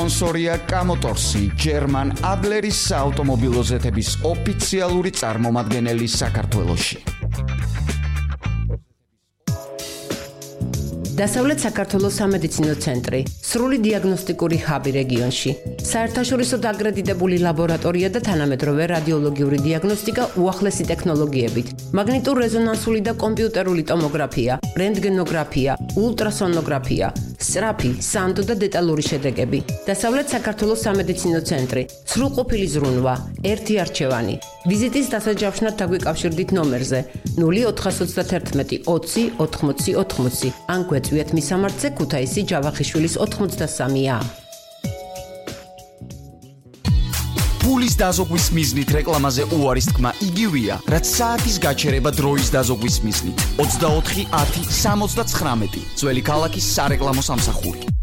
სპონსორია კამოტორსი, ჯერმან ადლერის საავტომობილო ზეთების ოფიციალური წარმომადგენელი საქართველოში. დასავლეთ საქართველოს სამედიცინო ცენტრი, სრული დიაგნოსტიკური ჰაბი რეგიონში, საერთაშორისო დაკრედიტებული ლაბორატორია და თანამედროვე რადიოლოგიური დიაგნოსტიკა უახლესი ტექნოლოგიებით, მაგნიტურ-რეზონანსული და კომპიუტერული ტომოგრაფია, რენტგენოგრაფია, ულტრასონოგრაფია, სწრაფი, სანდო და დეტალური შედეგები. დასავლეთ საქართველოს სამედიცინო ცენტრი, სრულყოფილი ზრუნვა, ერთი არჩევანი. ვიზიტის დასაჯავშნად დაგვიკავშირდით ნომერზე 0431 20 80 80 ან გვეწვიეთ მისამართზე ქუთაისი ჯავახიშვილის 83-ა. ფულის დაზოგვის მიზნით რეკლამაზე უარის თქმა იგივეა, რაც საათის გაჩერება დროის დაზოგვის მიზნით. 24 10 79 ძველი ქალაქის სარეკლამო სამსახური.